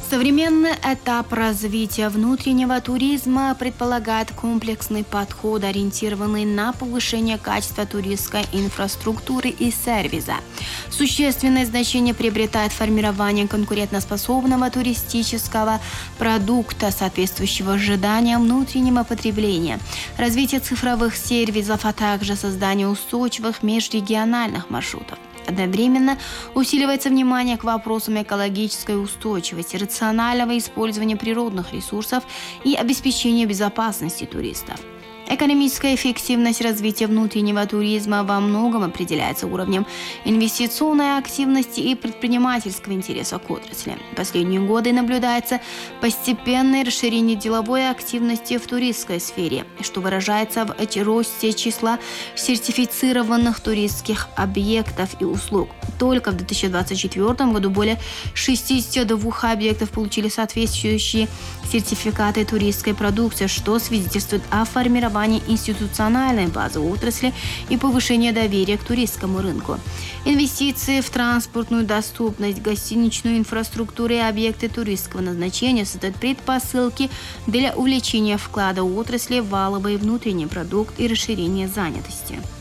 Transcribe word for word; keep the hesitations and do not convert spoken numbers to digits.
Современный этап развития внутреннего туризма предполагает комплексный подход, ориентированный на повышение качества туристской инфраструктуры и сервиса. Существенное значение приобретает формирование конкурентоспособного туристического продукта, соответствующего ожиданиям внутреннего потребления, развитие цифровых сервисов, а также создание устойчивых межрегиональных маршрутов. Одновременно усиливается внимание к вопросам экологической устойчивости, рационального использования природных ресурсов и обеспечения безопасности туристов. Экономическая эффективность развития внутреннего туризма во многом определяется уровнем инвестиционной активности и предпринимательского интереса к отрасли. В последние годы наблюдается постепенное расширение деловой активности в туристской сфере, что выражается в росте числа сертифицированных туристских объектов и услуг. Только в две тысячи двадцать четвёртом году более шестьдесят два объектов получили соответствующие сертификаты туристской продукции, что свидетельствует о формировании институциональной базы отрасли и повышении доверия к туристскому рынку. Инвестиции в транспортную доступность, гостиничную инфраструктуру и объекты туристского назначения создают предпосылки для увеличения вклада отрасли в валовый внутренний продукт и расширения занятости.